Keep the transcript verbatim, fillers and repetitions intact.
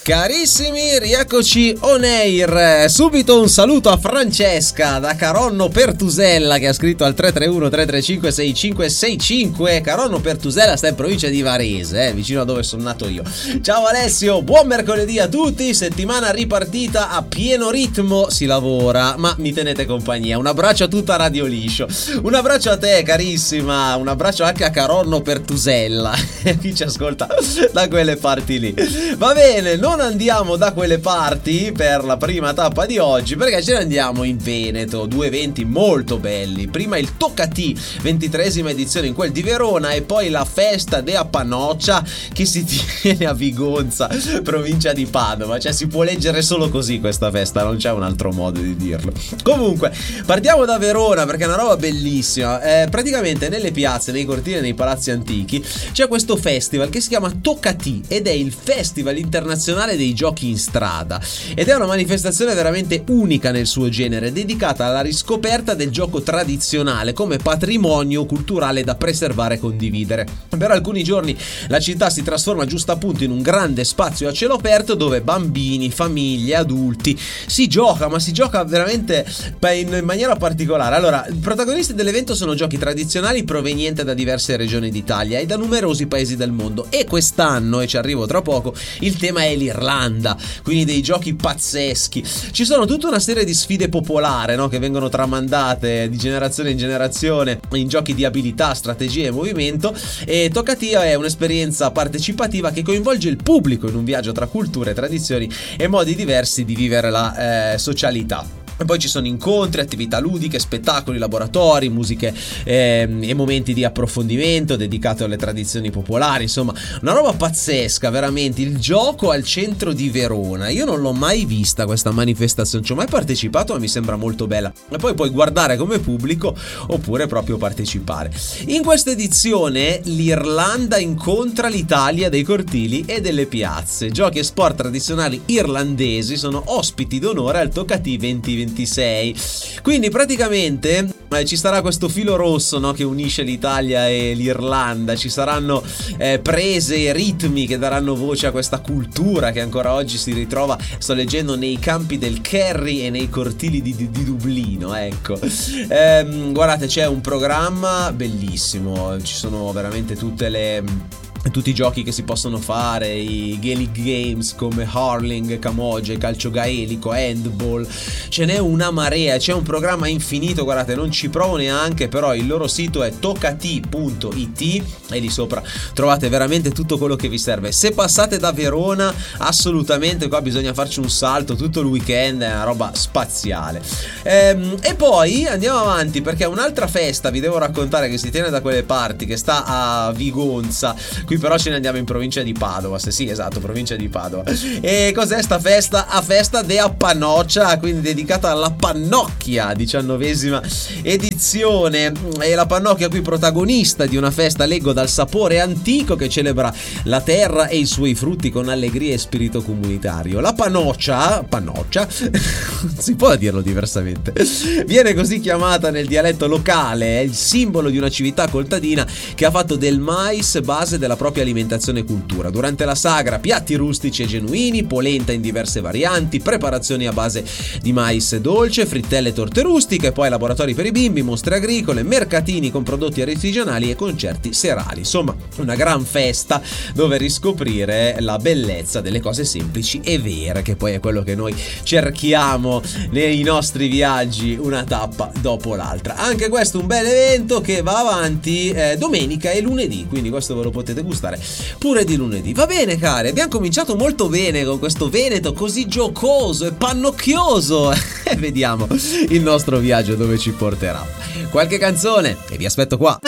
Carissimi, rieccoci on air. Subito un saluto a Francesca da Caronno Pertusella che ha scritto al tre tre uno tre tre cinque sei cinque sei cinque. Caronno Pertusella sta in provincia di Varese, eh, vicino a dove sono nato io. Ciao Alessio, buon mercoledì a tutti. Settimana ripartita a pieno ritmo, si lavora, ma mi tenete compagnia. Un abbraccio a tutta Radio Liscio. Un abbraccio a te carissima, un abbraccio anche a Caronno Pertusella, chi ci ascolta da quelle parti lì. Va bene, non andiamo da quelle parti per la prima tappa di oggi, perché ce ne andiamo in Veneto. Due eventi molto belli. Prima il Toccati, ventitreesima edizione in quel di Verona, e poi la festa dea Pannoccia che si tiene a Vigonza, provincia di Padova. Cioè si può leggere solo così questa festa, non c'è un altro modo di dirlo. Comunque partiamo da Verona perché è una roba bellissima. eh, Praticamente nelle piazze, nei cortili e nei palazzi antichi c'è questo festival che si chiama Toccati ed è il Festival Internazionale dei Giochi in Strada, ed è una manifestazione veramente unica nel suo genere, dedicata alla riscoperta del gioco tradizionale come patrimonio culturale da preservare e condividere. Per alcuni giorni la città si trasforma giusto appunto in un grande spazio a cielo aperto dove bambini, famiglie, adulti si gioca, ma si gioca veramente in maniera particolare. Allora, i protagonisti dell'evento sono giochi tradizionali provenienti da diverse regioni d'Italia e da numerosi paesi del mondo, e quest'anno, e ci arrivo tra poco, il tema è l'Irlanda, quindi dei giochi pazzeschi. Ci sono tutta una serie di sfide popolari, no, che vengono tramandate di generazione in generazione in giochi di abilità, strategia e movimento, e Toccati è un'esperienza partecipativa che coinvolge il pubblico in un viaggio tra culture, tradizioni e modi diversi di vivere la eh, socialità. E poi ci sono incontri, attività ludiche, spettacoli, laboratori, musiche eh, e momenti di approfondimento dedicati alle tradizioni popolari. Insomma, una roba pazzesca, veramente. Il gioco al centro di Verona. Io non l'ho mai vista questa manifestazione, non ci ho mai partecipato, ma mi sembra molto bella. E poi puoi guardare come pubblico oppure proprio partecipare. In questa edizione l'Irlanda incontra l'Italia dei cortili e delle piazze. Giochi e sport tradizionali irlandesi sono ospiti d'onore al Toccati venti ventisei. Quindi praticamente eh, ci sarà questo filo rosso, no, che unisce l'Italia e l'Irlanda. Ci saranno eh, prese e ritmi che daranno voce a questa cultura che ancora oggi si ritrova, sto leggendo, nei campi del Kerry e nei cortili di, di, di Dublino, ecco. Ehm, guardate, c'è un programma bellissimo, ci sono veramente tutte le tutti i giochi che si possono fare, i Gaelic Games come hurling, camogie, calcio gaelico, handball, ce n'è una marea, c'è un programma infinito. Guardate, non ci provo neanche, però il loro sito è toccati punto it e lì sopra trovate veramente tutto quello che vi serve. Se passate da Verona, assolutamente qua bisogna farci un salto tutto il weekend, è una roba spaziale. Ehm, e poi andiamo avanti perché un'altra festa vi devo raccontare che si tiene da quelle parti, che sta a Vigonza. Qui però ce ne andiamo in provincia di Padova. Se sì, esatto, provincia di Padova. E cos'è sta festa? A festa dea Pannoccia, quindi dedicata alla Pannocchia, diciannovesima edizione. E la Pannocchia qui protagonista di una festa, leggo, dal sapore antico che celebra la terra e i suoi frutti con allegria e spirito comunitario. La Pannoccia, Pannoccia, si può dirlo diversamente, viene così chiamata nel dialetto locale, è il simbolo di una civiltà contadina che ha fatto del mais base della propria alimentazione e cultura. Durante la sagra piatti rustici e genuini, polenta in diverse varianti, preparazioni a base di mais dolce, frittelle e torte rustiche, poi laboratori per i bimbi, mostre agricole, mercatini con prodotti artigianali e concerti serali. Insomma, una gran festa dove riscoprire la bellezza delle cose semplici e vere, che poi è quello che noi cerchiamo nei nostri viaggi, una tappa dopo l'altra. Anche questo un bel evento che va avanti eh, domenica e lunedì, quindi questo ve lo potete gustare pure di lunedì. Va bene cari, abbiamo cominciato molto bene con questo Veneto così giocoso e pannocchioso e vediamo il nostro viaggio dove ci porterà. Qualche canzone e vi aspetto qua.